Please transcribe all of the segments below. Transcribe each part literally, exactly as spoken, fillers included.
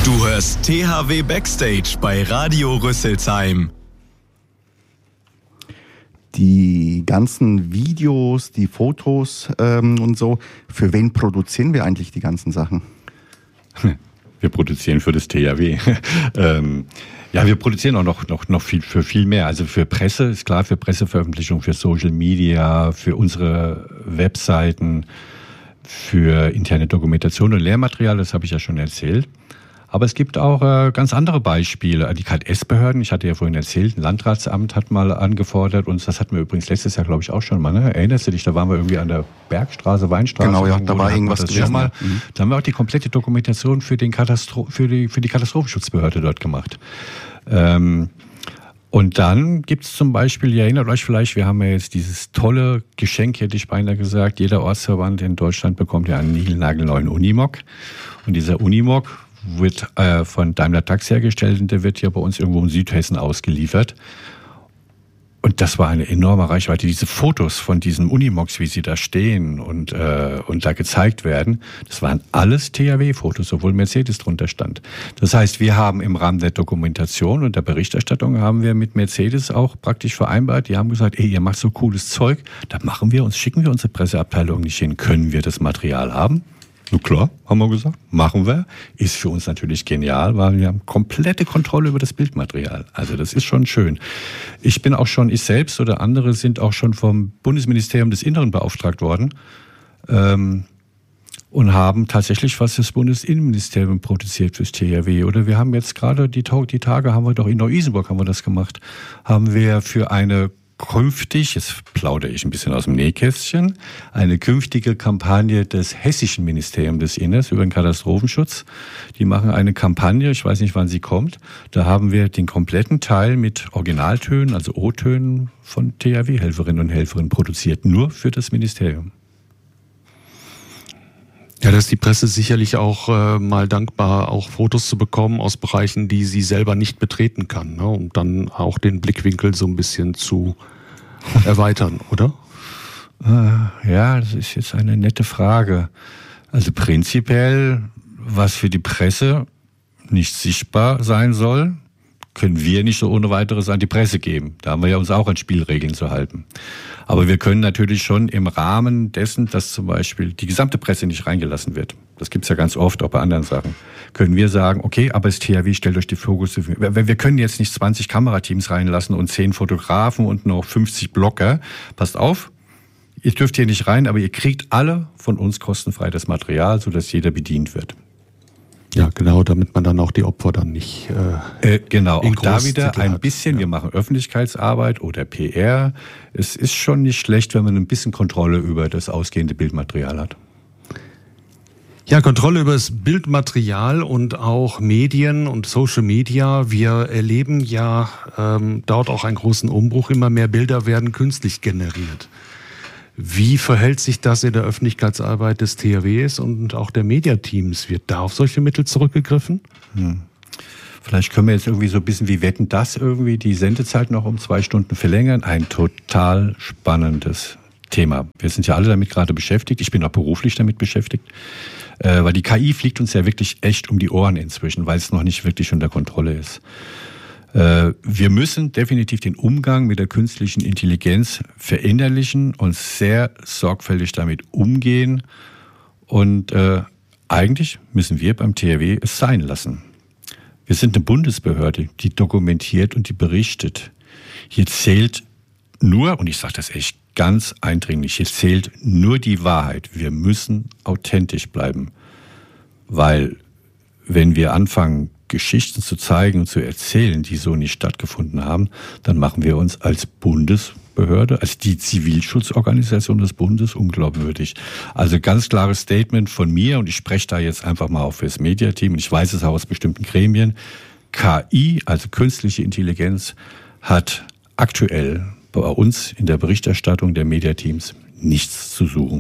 Du hörst T H W Backstage bei Radio Rüsselsheim. Die ganzen Videos, die Fotos ähm, und so, für wen produzieren wir eigentlich die ganzen Sachen? Wir produzieren für das T H W. ähm, ja, wir produzieren auch noch, noch, noch viel, für viel mehr. Also für Presse, ist klar, für Presseveröffentlichung, für Social Media, für unsere Webseiten, für interne Dokumentation und Lehrmaterial, das habe ich ja schon erzählt. Aber es gibt auch äh, ganz andere Beispiele. Die K S-Behörden, ich hatte ja vorhin erzählt, ein Landratsamt hat mal angefordert uns, das hatten wir übrigens letztes Jahr, glaube ich, auch schon mal. Ne? Erinnerst du dich, da waren wir irgendwie an der Bergstraße, Weinstraße. Genau, ja, da war irgendwas gewesen. Mal, mhm. Da haben wir auch die komplette Dokumentation für, den Katastro- für, die, für die Katastrophenschutzbehörde dort gemacht. Ähm, und dann gibt es zum Beispiel, ihr erinnert euch vielleicht, wir haben ja jetzt dieses tolle Geschenk, hätte ich beinahe gesagt, jeder Ortsverband in Deutschland bekommt ja einen niegelnagelneuen Unimog. Und dieser Unimog wird äh, von Daimler Tax hergestellt und der wird ja bei uns irgendwo in Südhessen ausgeliefert. Und das war eine enorme Reichweite. Diese Fotos von diesen Unimogs, wie sie da stehen und, äh, und da gezeigt werden, das waren alles T H W-Fotos, obwohl Mercedes drunter stand. Das heißt, wir haben im Rahmen der Dokumentation und der Berichterstattung haben wir mit Mercedes auch praktisch vereinbart, die haben gesagt, ey, ihr macht so cooles Zeug, da machen wir uns, schicken wir unsere Presseabteilung nicht hin, können wir das Material haben? Na klar, haben wir gesagt, machen wir. Ist für uns natürlich genial, weil wir haben komplette Kontrolle über das Bildmaterial. Also das ist schon schön. Ich bin auch schon, ich selbst oder andere sind auch schon vom Bundesministerium des Inneren beauftragt worden ähm, und haben tatsächlich was das Bundesinnenministerium produziert fürs T H W. Oder wir haben jetzt gerade die, die Tage, haben wir doch in Neu-Isenburg haben wir das gemacht, haben wir für eine künftig, jetzt plaudere ich ein bisschen aus dem Nähkästchen, eine künftige Kampagne des Hessischen Ministeriums des Inners über den Katastrophenschutz. Die machen eine Kampagne, ich weiß nicht, wann sie kommt. Da haben wir den kompletten Teil mit Originaltönen, also O-Tönen von T H W-Helferinnen und Helfern produziert, nur für das Ministerium. Ja, da ist die Presse sicherlich auch äh, mal dankbar, auch Fotos zu bekommen aus Bereichen, die sie selber nicht betreten kann, ne? Um dann auch den Blickwinkel so ein bisschen zu erweitern, oder? Äh, ja, das ist jetzt eine nette Frage. Also prinzipiell, was für die Presse nicht sichtbar sein soll, können wir nicht so ohne weiteres an die Presse geben. Da haben wir ja uns auch an Spielregeln zu halten. Aber wir können natürlich schon im Rahmen dessen, dass zum Beispiel die gesamte Presse nicht reingelassen wird, das gibt's ja ganz oft auch bei anderen Sachen, können wir sagen, okay, aber das T H W stellt euch die Fokus zur Verfügung. Wir können jetzt nicht zwanzig Kamerateams reinlassen und zehn Fotografen und noch fünfzig Blogger. Passt auf, ihr dürft hier nicht rein, aber ihr kriegt alle von uns kostenfrei das Material, sodass jeder bedient wird. Ja, genau, damit man dann auch die Opfer dann nicht äh, äh, genau, auch da wieder Titel ein hat. bisschen, Ja. wir machen Öffentlichkeitsarbeit oder P R. Es ist schon nicht schlecht, wenn man ein bisschen Kontrolle über das ausgehende Bildmaterial hat. Ja, Kontrolle über das Bildmaterial und auch Medien und Social Media. Wir erleben ja ähm, dort auch einen großen Umbruch. Immer mehr Bilder werden künstlich generiert. Wie verhält sich das in der Öffentlichkeitsarbeit des T H Ws und auch der Mediateams? Wird da auf solche Mittel zurückgegriffen? Hm. Vielleicht können wir jetzt irgendwie so ein bisschen wie Wetten, das irgendwie die Sendezeit noch um zwei Stunden verlängern. Ein total spannendes Thema. Wir sind ja alle damit gerade beschäftigt. Ich bin auch beruflich damit beschäftigt. Äh, weil die K I fliegt uns ja wirklich echt um die Ohren inzwischen, weil es noch nicht wirklich unter Kontrolle ist. Wir müssen definitiv den Umgang mit der künstlichen Intelligenz verinnerlichen und sehr sorgfältig damit umgehen. Und äh, eigentlich müssen wir beim T H W es sein lassen. Wir sind eine Bundesbehörde, die dokumentiert und die berichtet. Hier zählt nur, und ich sage das echt ganz eindringlich, hier zählt nur die Wahrheit. Wir müssen authentisch bleiben, weil wenn wir anfangen, Geschichten zu zeigen und zu erzählen, die so nicht stattgefunden haben, dann machen wir uns als Bundesbehörde, als die Zivilschutzorganisation des Bundes unglaubwürdig. Also ganz klares Statement von mir, und ich spreche da jetzt einfach mal auch fürs Mediateam, und ich weiß es auch aus bestimmten Gremien, K I, also künstliche Intelligenz, hat aktuell bei uns in der Berichterstattung der Mediateams nichts zu suchen.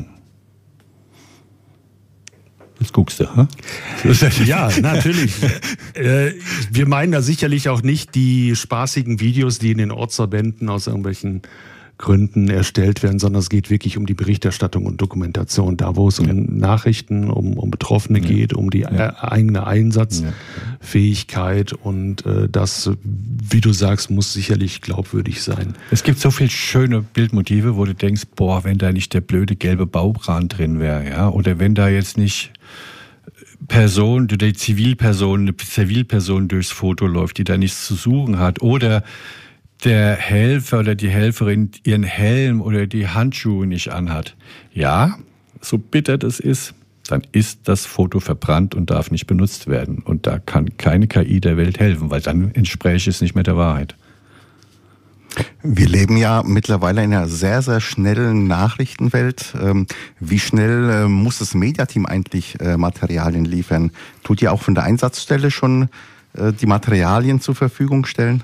Jetzt guckst du, hä? Ja, natürlich. äh, wir meinen da sicherlich auch nicht die spaßigen Videos, die in den Ortsverbänden aus irgendwelchen Gründen erstellt werden, sondern es geht wirklich um die Berichterstattung und Dokumentation, da wo es um ja. Nachrichten, um, um Betroffene ja. geht, um die ja. eigene Einsatzfähigkeit und äh, das, wie du sagst, muss sicherlich glaubwürdig sein. Es gibt so viele schöne Bildmotive, wo du denkst, boah, wenn da nicht der blöde gelbe Baukran drin wäre, ja, oder wenn da jetzt nicht Person oder die Zivilperson, eine Zivilperson durchs Foto läuft, die da nichts zu suchen hat, oder der Helfer oder die Helferin ihren Helm oder die Handschuhe nicht anhat. Ja, so bitter das ist, dann ist das Foto verbrannt und darf nicht benutzt werden. Und da kann keine K I der Welt helfen, weil dann entspräche es nicht mehr der Wahrheit. Wir leben ja mittlerweile in einer sehr, sehr schnellen Nachrichtenwelt. Wie schnell muss das Mediateam eigentlich Materialien liefern? Tut ihr auch von der Einsatzstelle schon die Materialien zur Verfügung stellen?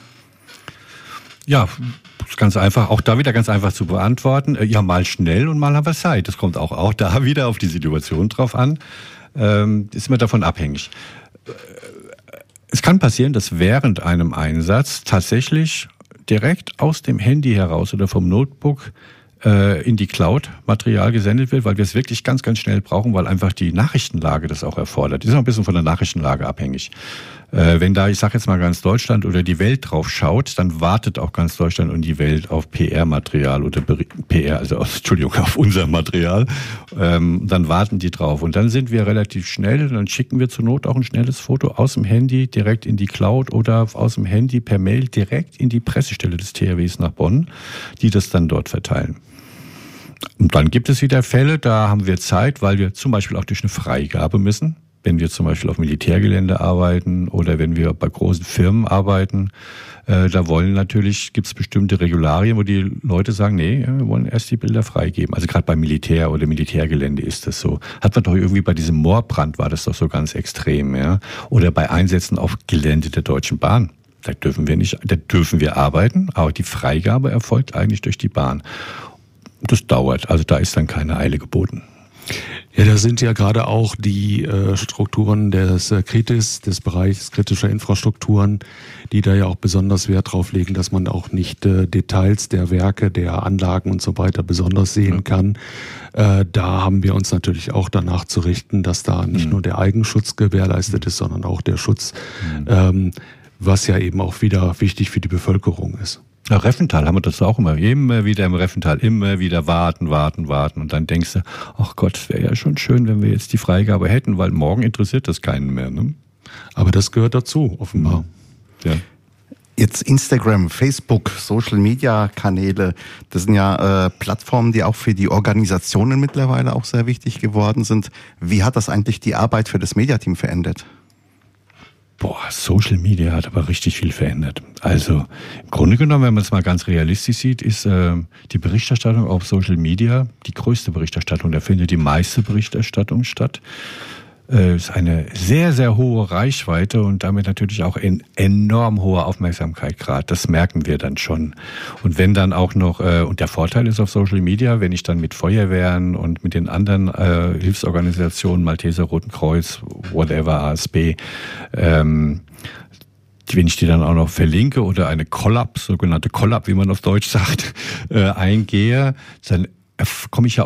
Ja, ist ganz einfach, auch da wieder ganz einfach zu beantworten. Ja, mal schnell und mal haben wir Zeit. Das kommt auch, auch da wieder auf die Situation drauf an. Ähm, ist immer davon abhängig. Es kann passieren, dass während einem Einsatz tatsächlich direkt aus dem Handy heraus oder vom Notebook äh, in die Cloud Material gesendet wird, weil wir es wirklich ganz, ganz schnell brauchen, weil einfach die Nachrichtenlage das auch erfordert. Die ist auch ein bisschen von der Nachrichtenlage abhängig. Äh, wenn da, ich sage jetzt mal ganz Deutschland oder die Welt drauf schaut, dann wartet auch ganz Deutschland und die Welt auf P R-Material oder P R, also Entschuldigung, auf unser Material. Ähm, dann warten die drauf und dann sind wir relativ schnell. Dann schicken wir zur Not auch ein schnelles Foto aus dem Handy direkt in die Cloud oder aus dem Handy per Mail direkt in die Pressestelle des T H Ws nach Bonn, die das dann dort verteilen. Und dann gibt es wieder Fälle, da haben wir Zeit, weil wir zum Beispiel auch durch eine Freigabe müssen. Wenn wir zum Beispiel auf Militärgelände arbeiten oder wenn wir bei großen Firmen arbeiten, äh, da wollen natürlich, gibt es bestimmte Regularien, wo die Leute sagen, nee, ja, wir wollen erst die Bilder freigeben. Also gerade beim Militär oder Militärgelände ist das so. Hat man doch irgendwie bei diesem Moorbrand war das doch so ganz extrem, ja. Oder bei Einsätzen auf Gelände der Deutschen Bahn. Da dürfen wir nicht, da dürfen wir arbeiten, aber die Freigabe erfolgt eigentlich durch die Bahn. Das dauert, also da ist dann keine Eile geboten. Ja, da sind ja gerade auch die äh, Strukturen des äh, Kritis, des Bereichs kritischer Infrastrukturen, die da ja auch besonders Wert drauf legen, dass man auch nicht äh, Details der Werke, der Anlagen und so weiter besonders sehen mhm. kann. Äh, da haben wir uns natürlich auch danach zu richten, dass da nicht mhm. nur der Eigenschutz gewährleistet ist, sondern auch der Schutz, mhm. ähm, was ja eben auch wieder wichtig für die Bevölkerung ist. Ja, Reffental haben wir das auch immer. Immer wieder im Reffental, immer wieder warten, warten, warten. Und dann denkst du, ach Gott, es wäre ja schon schön, wenn wir jetzt die Freigabe hätten, weil morgen interessiert das keinen mehr. Ne? Aber das gehört dazu, offenbar. Ja. Jetzt Instagram, Facebook, Social-Media-Kanäle, das sind ja äh, Plattformen, die auch für die Organisationen mittlerweile auch sehr wichtig geworden sind. Wie hat das eigentlich die Arbeit für das Mediateam verändert? Boah, Social Media hat aber richtig viel verändert. Also im Grunde genommen, wenn man es mal ganz realistisch sieht, ist äh, die Berichterstattung auf Social Media die größte Berichterstattung. Da findet die meiste Berichterstattung statt. Äh, ist eine sehr, sehr hohe Reichweite und damit natürlich auch ein enorm hoher Aufmerksamkeitsgrad. Das merken wir dann schon. Und wenn dann auch noch, äh, und der Vorteil ist auf Social Media, wenn ich dann mit Feuerwehren und mit den anderen äh, Hilfsorganisationen, Malteser Roten Kreuz, whatever, A S B, ähm, wenn ich die dann auch noch verlinke oder eine Collab, sogenannte Collab, wie man auf Deutsch sagt, äh, eingehe, dann komme ich ja